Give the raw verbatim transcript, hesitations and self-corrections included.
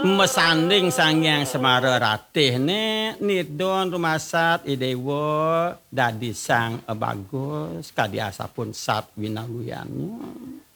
mesanding Sangyang Semara Ratih ne nidon rumasat idewa dadi sang bagus kadiasapun sat winaluyannya.